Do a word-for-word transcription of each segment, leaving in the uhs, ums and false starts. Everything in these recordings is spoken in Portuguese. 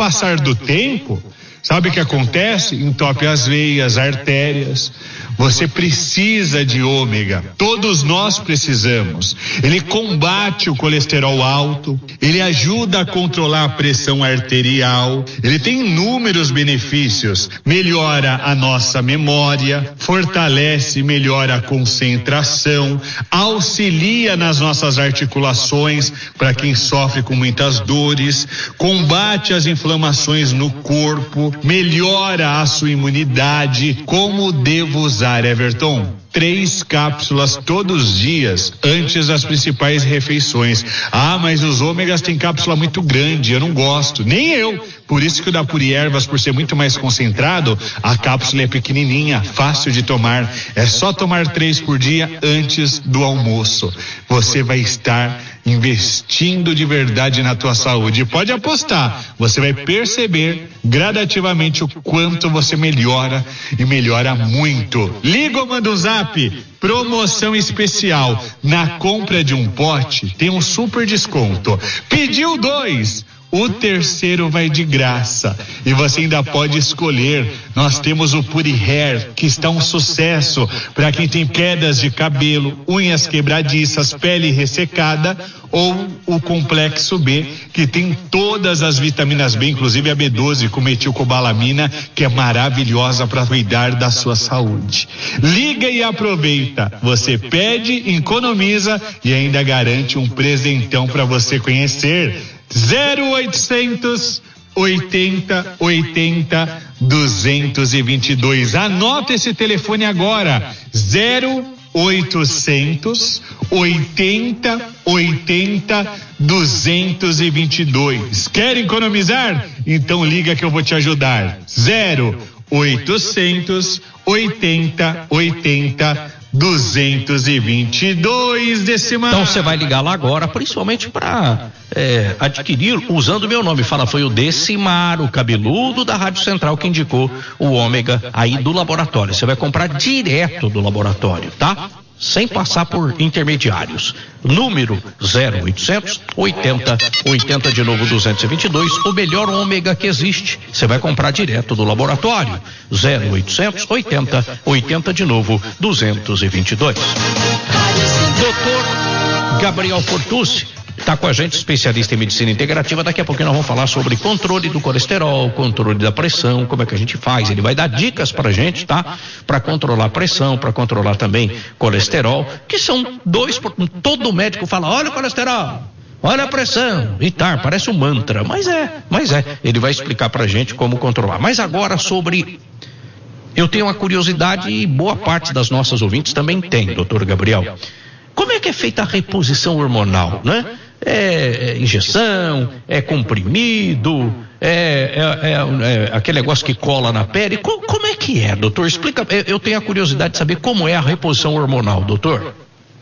passar do tempo, sabe o que acontece? Entope as veias, artérias. Você precisa de ômega. Todos nós precisamos. Ele combate o colesterol alto, ele ajuda a controlar a pressão arterial, ele tem inúmeros benefícios. Melhora a nossa memória, fortalece e melhora a concentração, auxilia nas nossas articulações para quem sofre com muitas dores, combate as inflamações no corpo, melhora a sua imunidade. Como devo usar, Everton? Três cápsulas todos os dias antes das principais refeições. Ah, mas os ômegas têm cápsula muito grande, eu não gosto, nem eu. Por isso que o da Puri Ervas, por ser muito mais concentrado, a cápsula é pequenininha, fácil de tomar. É só tomar três por dia antes do almoço. Você vai estar investindo de verdade na tua saúde. Pode apostar, você vai perceber gradativamente o quanto você melhora e melhora muito. Liga ou manda um zap. Promoção especial. Na compra de um pote tem um super desconto. Pediu dois, o terceiro vai de graça. E você ainda pode escolher. Nós temos o Puri Hair, que está um sucesso para quem tem quedas de cabelo, unhas quebradiças, pele ressecada, ou o Complexo B, que tem todas as vitaminas B, inclusive a B doze com metilcobalamina, que é maravilhosa para cuidar da sua saúde. Liga e aproveita. Você pede, economiza e ainda garante um presentão para você conhecer. zero oitocentos oitenta oitenta duzentos e vinte e dois. Anota esse telefone agora. zero oitocentos oitenta oitenta duzentos e vinte e dois. Quer economizar? Então liga que eu vou te ajudar. zero oitocentos oitenta oitenta duzentos e vinte e dois, Decimar. Então você vai ligar lá agora, principalmente para é, adquirir usando o meu nome. Fala, foi o Decimar, o cabeludo da Rádio Central, que indicou o ômega aí do laboratório. Você vai comprar direto do laboratório, tá? Sem passar por intermediários. Número zero oitocentos oitenta oitenta de novo duzentos e vinte e dois, o melhor ômega que existe. Você vai comprar direto do laboratório. zero oitocentos oitenta oitenta de novo duzentos e vinte e dois. Doutor Gabriel Fortucci está com a gente, especialista em medicina integrativa. Daqui a pouquinho nós vamos falar sobre controle do colesterol, controle da pressão, como é que a gente faz. Ele vai dar dicas pra gente, tá? Para controlar a pressão, para controlar também colesterol, que são dois, todo médico fala, olha o colesterol, olha a pressão, e tá, parece um mantra, mas é, mas é. Ele vai explicar pra gente como controlar. Mas agora sobre... Eu tenho uma curiosidade e boa parte das nossas ouvintes também tem, doutor Gabriel. Como é que é feita a reposição hormonal, né? É, é injeção, é comprimido, é, é, é, é aquele negócio que cola na pele. Como, como é que é, doutor? Explica, eu tenho a curiosidade de saber como é a reposição hormonal, doutor.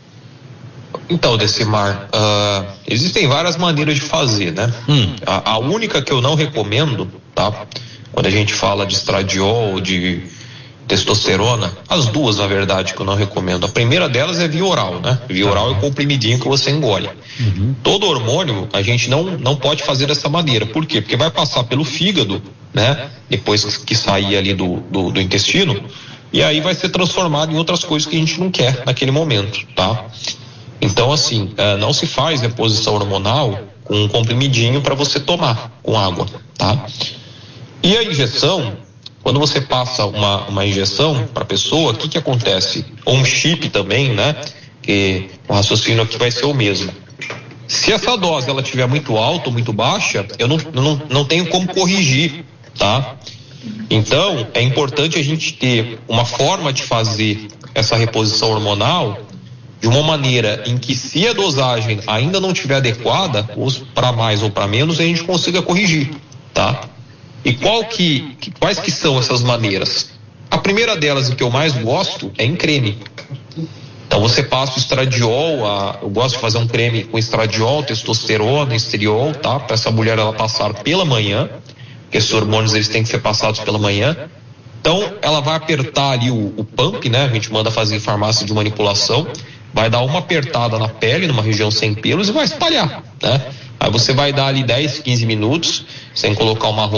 Então, Decimar, uh, existem várias maneiras de fazer, né? Hum. A, a única que eu não recomendo, tá? Quando a gente fala de estradiol, de testosterona, as duas, na verdade, que eu não recomendo. A primeira delas é via oral, né? Via oral é o comprimidinho que você engole. Uhum. Todo hormônio a gente não, não pode fazer dessa maneira. Por quê? Porque vai passar pelo fígado, né? Depois que sair ali do, do, do intestino, e aí vai ser transformado em outras coisas que a gente não quer naquele momento, tá? Então, assim, não se faz reposição hormonal com um comprimidinho para você tomar com água, tá? E a injeção, quando você passa uma, uma injeção para a pessoa, o que que acontece? Ou um chip também, né? Que o raciocínio aqui vai ser o mesmo. Se essa dose ela estiver muito alta ou muito baixa, eu não, não, não tenho como corrigir, tá? Então, é importante a gente ter uma forma de fazer essa reposição hormonal de uma maneira em que, se a dosagem ainda não estiver adequada, ou para mais ou para menos, a gente consiga corrigir, tá? E qual que, que, quais que são essas maneiras? A primeira delas, e que eu mais gosto, é em creme. Então você passa o estradiol, a, eu gosto de fazer um creme com estradiol, testosterona, estriol, tá? Para essa mulher ela passar pela manhã, porque esses hormônios eles têm que ser passados pela manhã. Então ela vai apertar ali o, o pump, né? A gente manda fazer em farmácia de manipulação, vai dar uma apertada na pele, numa região sem pelos, e vai espalhar, né? Aí você vai dar ali dez, quinze minutos, sem colocar uma roupa